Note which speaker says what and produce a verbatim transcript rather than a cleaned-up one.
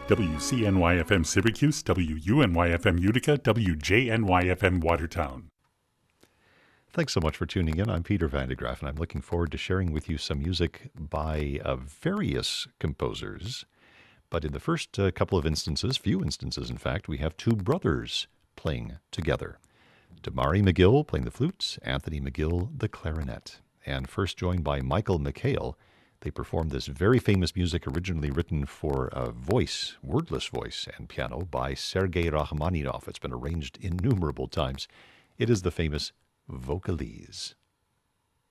Speaker 1: W C N Y F M Syracuse, W U N Y F M Utica, W J N Y F M Watertown.
Speaker 2: Thanks so much for tuning in. I'm Peter Van de Graaff, and I'm looking forward to sharing with you some music by uh, various composers. But in the first uh, couple of instances, few instances in fact, we have two brothers playing together. Damari McGill playing the flutes, Anthony McGill the clarinet. And first joined by Michael McHale, they performed this very famous music originally written for a voice, wordless voice and piano by Sergei Rachmaninoff. It's been arranged innumerable times. It is the famous Vocalese.